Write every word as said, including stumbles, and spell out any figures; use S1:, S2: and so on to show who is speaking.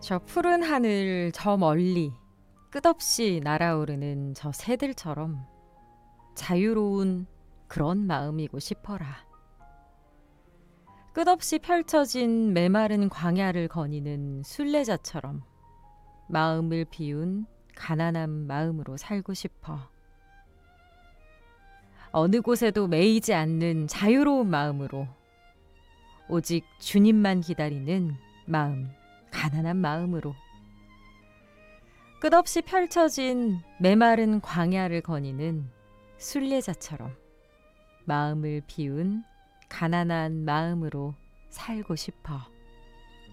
S1: 저 푸른 하늘 저 멀리 끝없이 날아오르는 저 새들처럼 자유로운 그런 마음이고 싶어라. 끝없이 펼쳐진 메마른 광야를 거니는 순례자처럼 마음을 비운 가난한 마음으로 살고 싶어. 어느 곳에도 매이지 않는 자유로운 마음으로 오직 주님만 기다리는 마음, 가난한 마음으로 끝없이 펼쳐진 메마른 광야를 거니는 순례자처럼 마음을 비운 가난한 마음으로 살고 싶어.